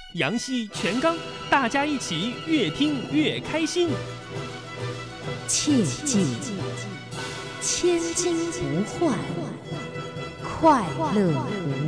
杨戏全刚，大家一起越听越开心。 切记，千金不换，快乐无